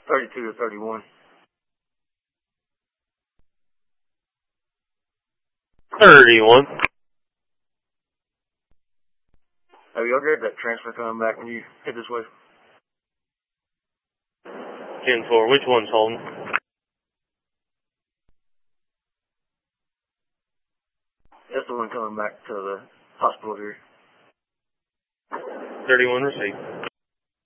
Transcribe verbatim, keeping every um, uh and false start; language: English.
thirty-two to thirty-one. thirty-one. Have y'all got that transfer coming back when you hit this way? ten four, which one's holding? That's the one coming back to the hospital here. thirty-one received.